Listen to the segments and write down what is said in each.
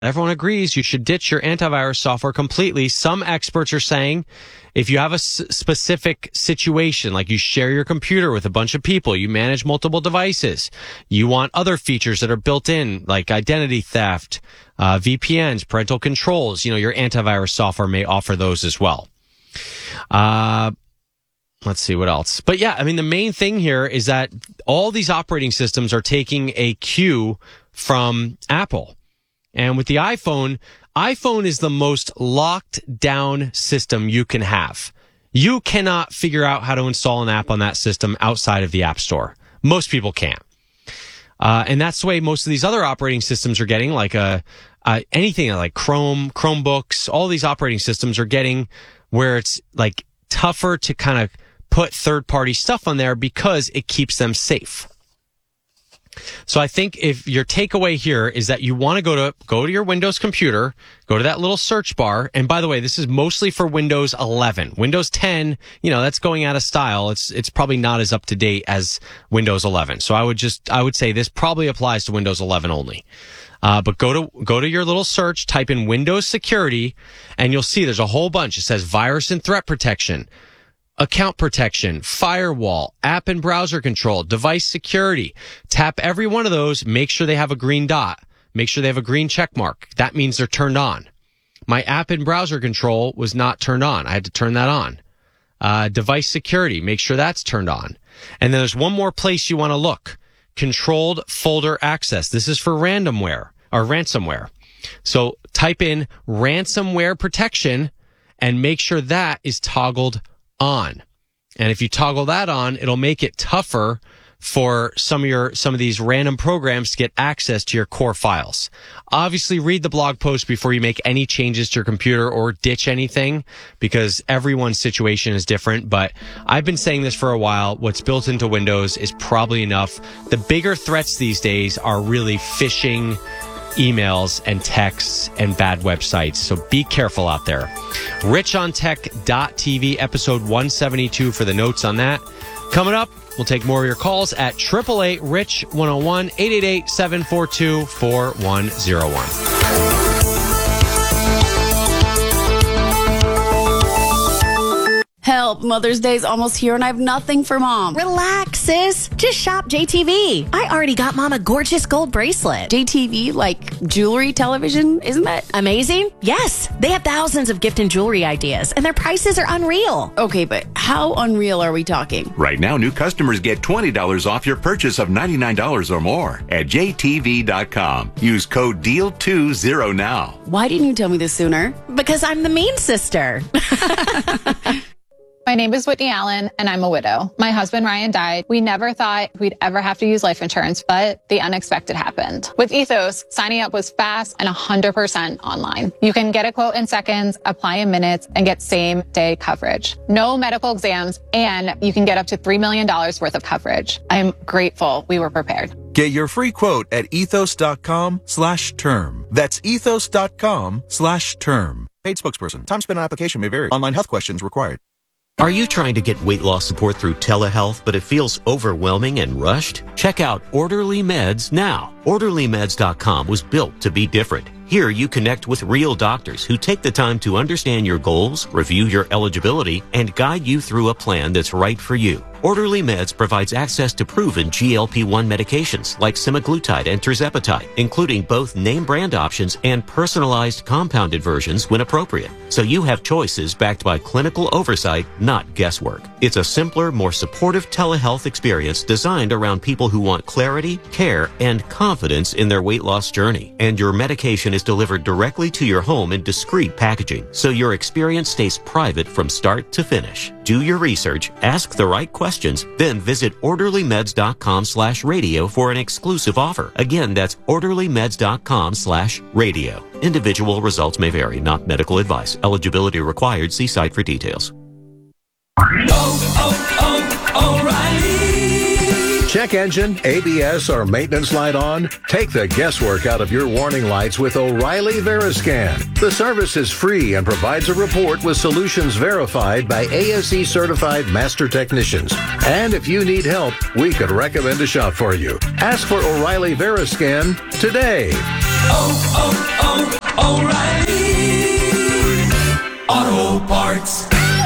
Everyone agrees you should ditch your antivirus software completely. Some experts are saying if you have a specific situation, like you share your computer with a bunch of people, you manage multiple devices, you want other features that are built in, like identity theft, VPNs, parental controls, your antivirus software may offer those as well. Let's see what else. But yeah, the main thing here is that all these operating systems are taking a cue from Apple. And with the iPhone is the most locked down system you can have. You cannot figure out how to install an app on that system outside of the App Store. Most people can't. And that's the way most of these other operating systems are getting, like anything like Chrome, Chromebooks, all these operating systems are getting where it's like tougher to kind of put third-party stuff on there because it keeps them safe. So I think if your takeaway here is that you want to go to your Windows computer, go to that little search bar. And by the way, this is mostly for Windows 11. Windows 10, that's going out of style. It's probably not as up to date as Windows 11. So I would say this probably applies to Windows 11 only. But go to your little search, type in Windows security, and you'll see there's a whole bunch. It says virus and threat protection, account protection, firewall, app and browser control, device security. Tap every one of those. Make sure they have a green dot. Make sure they have a green check mark. That means they're turned on. My app and browser control was not turned on. I had to turn that on. Device security. Make sure that's turned on. And then there's one more place you want to look. Controlled folder access. This is for ransomware. So type in ransomware protection and make sure that is toggled on. And if you toggle that on, it'll make it tougher for some of these random programs to get access to your core files. Obviously, read the blog post before you make any changes to your computer or ditch anything, because everyone's situation is different. But I've been saying this for a while. What's built into Windows is probably enough. The bigger threats these days are really phishing, emails and texts and bad websites. So be careful out there. RichOnTech.tv, episode 172 for the notes on that. Coming up, we'll take more of your calls at 888-RICH-101, 888-742-4101. Help, Mother's Day's almost here and I have nothing for Mom. Relax, sis. Just shop JTV. I already got Mom a gorgeous gold bracelet. JTV, like jewelry, television, isn't that amazing? Yes. They have thousands of gift and jewelry ideas, and their prices are unreal. Okay, but how unreal are we talking? Right now, new customers get $20 off your purchase of $99 or more at JTV.com. Use code DEAL20 now. Why didn't you tell me this sooner? Because I'm the mean sister. My name is Whitney Allen, and I'm a widow. My husband, Ryan, died. We never thought we'd ever have to use life insurance, but the unexpected happened. With Ethos, signing up was fast and 100% online. You can get a quote in seconds, apply in minutes, and get same-day coverage. No medical exams, and you can get up to $3 million worth of coverage. I'm grateful we were prepared. Get your free quote at ethos.com/term. That's ethos.com/term. Paid spokesperson. Time spent on application may vary. Online health questions required. Are you trying to get weight loss support through telehealth, but it feels overwhelming and rushed? Check out Orderly Meds now. OrderlyMeds.com was built to be different. Here you connect with real doctors who take the time to understand your goals, review your eligibility, and guide you through a plan that's right for you. Orderly Meds provides access to proven GLP-1 medications like semaglutide and tirzepatide, including both name brand options and personalized compounded versions when appropriate. So you have choices backed by clinical oversight, not guesswork. It's a simpler, more supportive telehealth experience designed around people who want clarity, care, and confidence in their weight loss journey. And your medication is delivered directly to your home in discreet packaging, so your experience stays private from start to finish. Do your research, ask the right questions, then visit orderlymeds.com/radio for an exclusive offer. Again, that's orderlymeds.com/radio. Individual results may vary, not medical advice. Eligibility required. See site for details. O'Reilly. Check engine, ABS, or maintenance light on? Take the guesswork out of your warning lights with O'Reilly Veriscan. The service is free and provides a report with solutions verified by ASE certified master technicians. And if you need help, we could recommend a shop for you. Ask for O'Reilly Veriscan today. O'Reilly Auto Parts.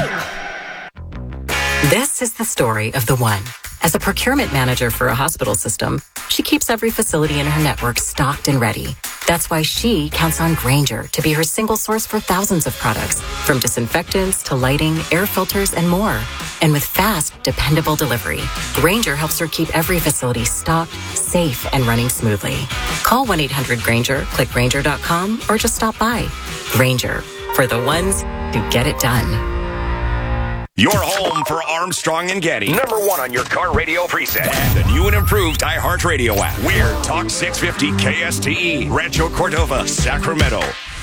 This is the story of the one. As a procurement manager for a hospital system, she keeps every facility in her network stocked and ready. That's why she counts on Grainger to be her single source for thousands of products, from disinfectants to lighting, air filters, and more. And with fast, dependable delivery, Grainger helps her keep every facility stocked, safe, and running smoothly. Call 1-800-GRAINGER, click Grainger.com, or just stop by. Grainger, for the ones who get it done. Your home for Armstrong and Getty. Number one on your car radio preset. And the new and improved iHeartRadio app. We're Talk 650 KSTE, Rancho Cordova, Sacramento.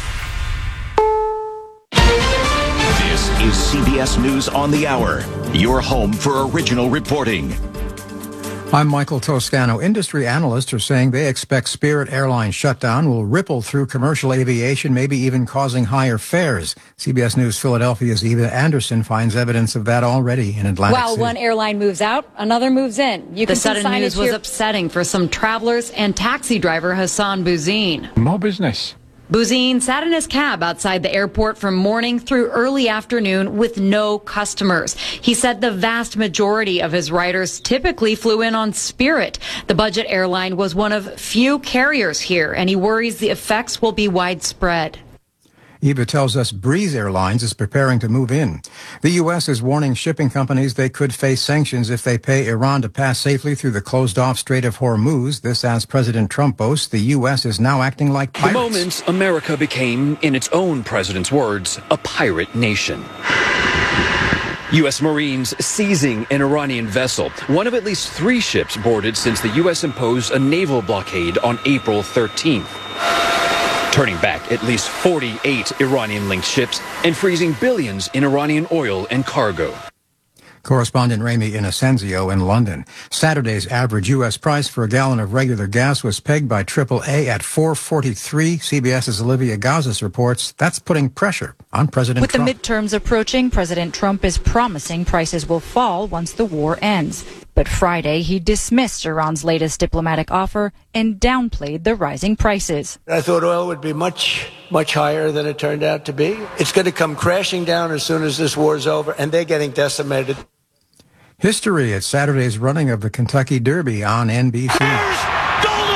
This is CBS News on the Hour. Your home for original reporting. I'm Michael Toscano. Industry analysts are saying they expect Spirit Airlines shutdown will ripple through commercial aviation, maybe even causing higher fares. CBS News Philadelphia's Eva Anderson finds evidence of that already in Atlantic City. While one airline moves out, another moves in. The sudden news was upsetting for some travelers and taxi driver Hassan Bouzine. More business. Bouzine sat in his cab outside the airport from morning through early afternoon with no customers. He said the vast majority of his riders typically flew in on Spirit. The budget airline was one of few carriers here, and he worries the effects will be widespread. Eva tells us Breeze Airlines is preparing to move in. The U.S. is warning shipping companies they could face sanctions if they pay Iran to pass safely through the closed-off Strait of Hormuz. This, as President Trump boasts, the U.S. is now acting like pirates. The moment America became, in its own president's words, a pirate nation. U.S. Marines seizing an Iranian vessel, one of at least 3 ships boarded since the U.S. imposed a naval blockade on April 13th. Turning back at least 48 Iranian-linked ships and freezing billions in Iranian oil and cargo. Correspondent Remy Inocencio in London. Saturday's average U.S. price for a gallon of regular gas was pegged by AAA at $4.43. CBS's Olivia Gazas reports that's putting pressure on President Trump. With the midterms approaching, President Trump is promising prices will fall once the war ends. But Friday, he dismissed Iran's latest diplomatic offer and downplayed the rising prices. I thought oil would be much higher than it turned out to be. It's going to come crashing down as soon as this war is over, and they're getting decimated. History at Saturday's running of the Kentucky Derby on NBC. Golden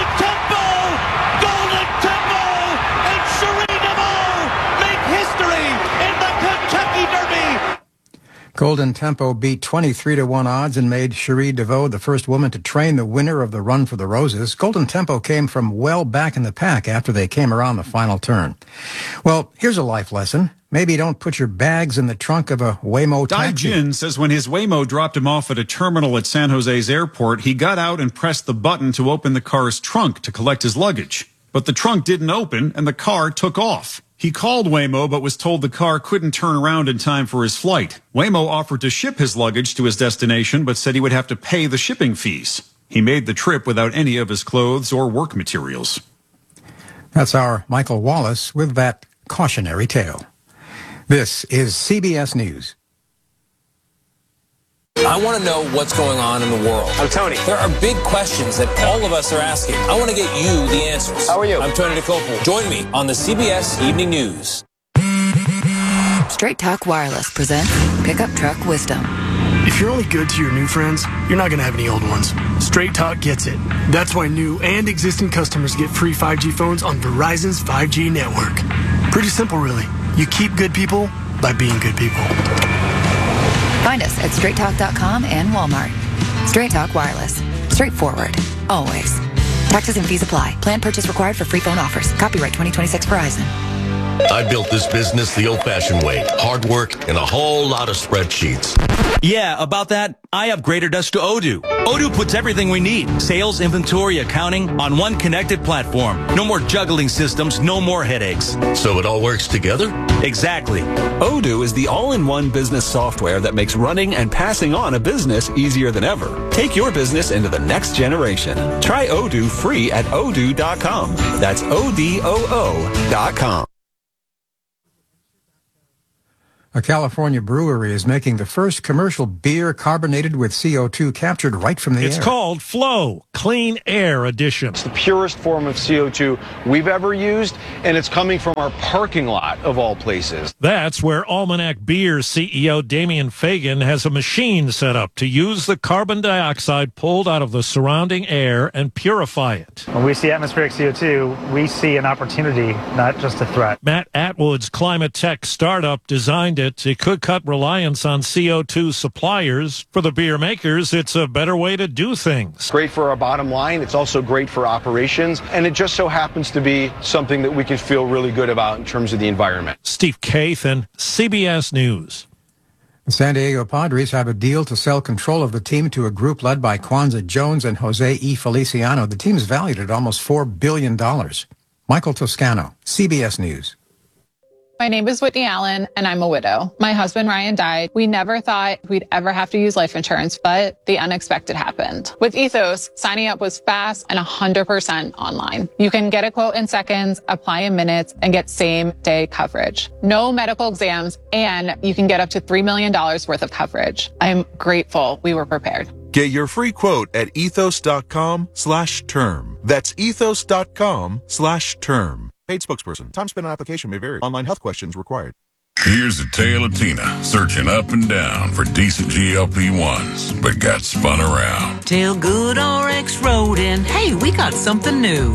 Temple, and Cherie DeVaux make history in the Kentucky Derby. Golden Tempo beat 23-1 odds and made Cherie DeVaux the first woman to train the winner of the Run for the Roses. Golden Tempo came from well back in the pack after they came around the final turn. Well, here's a life lesson. Maybe don't put your bags in the trunk of a Waymo taxi. Dai Jin says when his Waymo dropped him off at a terminal at San Jose's airport, he got out and pressed the button to open the car's trunk to collect his luggage. But the trunk didn't open and the car took off. He called Waymo but was told the car couldn't turn around in time for his flight. Waymo offered to ship his luggage to his destination but said he would have to pay the shipping fees. He made the trip without any of his clothes or work materials. That's our Michael Wallace with that cautionary tale. This is CBS News. I want to know what's going on in the world. I'm Tony. There are big questions that all of us are asking. I want to get you the answers. How are you? I'm Tony DeCoppel. Join me on the CBS Evening News. Straight Talk Wireless presents Pickup Truck Wisdom. If you're only good to your new friends, you're not going to have any old ones. Straight Talk gets it. That's why new and existing customers get free 5G phones on Verizon's 5G network. Pretty simple, really. You keep good people by being good people. Find us at straighttalk.com and Walmart. Straight Talk Wireless. Straightforward. Always. Taxes and fees apply. Plan purchase required for free phone offers. Copyright 2026 Verizon. I built this business the old-fashioned way. Hard work and a whole lot of spreadsheets. Yeah, about that, I upgraded us to Odoo. Odoo puts everything we need. Sales, inventory, accounting on one connected platform. No more juggling systems, no more headaches. So it all works together? Exactly. Odoo is the all-in-one business software that makes running and passing on a business easier than ever. Take your business into the next generation. Try Odoo free at odoo.com. That's ODOO.com. A California brewery is making the first commercial beer carbonated with CO2 captured right from the air. It's called Flow Clean Air Edition. It's the purest form of CO2 we've ever used, and it's coming from our parking lot, of all places. That's where Almanac Beer CEO Damien Fagan has a machine set up to use the carbon dioxide pulled out of the surrounding air and purify it. When we see atmospheric CO2, we see an opportunity, not just a threat. Matt Atwood's climate tech startup designed it. It could cut reliance on CO2 suppliers. For the beer makers, it's a better way to do things. It's great for our bottom line. It's also great for operations. And it just so happens to be something that we can feel really good about in terms of the environment. Steve Kathan, CBS News. The San Diego Padres have a deal to sell control of the team to a group led by Kwanzaa Jones and Jose E. Feliciano. The team is valued at almost $4 billion. Michael Toscano, CBS News. My name is Whitney Allen, and I'm a widow. My husband, Ryan, died. We never thought we'd ever have to use life insurance, but the unexpected happened. With Ethos, signing up was fast and 100% online. You can get a quote in seconds, apply in minutes, and get same-day coverage. No medical exams, and you can get up to $3 million worth of coverage. I'm grateful we were prepared. Get your free quote at ethos.com/term. That's ethos.com/term. Paid spokesperson. Time spent on application may vary. Online health questions required. Here's a tale of Tina searching up and down for decent GLP-1s, but got spun around. Tell Good RX Road and hey, we got something new.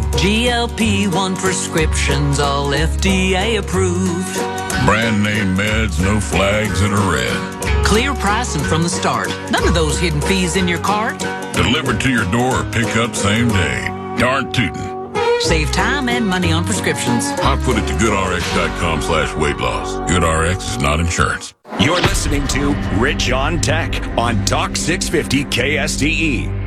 GLP-1 prescriptions, all FDA approved. Brand name meds, no flags that are red. Clear pricing from the start. None of those hidden fees in your cart. Delivered to your door or pick up same day. Darn tootin'. Save time and money on prescriptions. I'll put it to goodrx.com/weight loss. GoodRx is not insurance. You're listening to Rich on Tech on Talk 650 KSTE.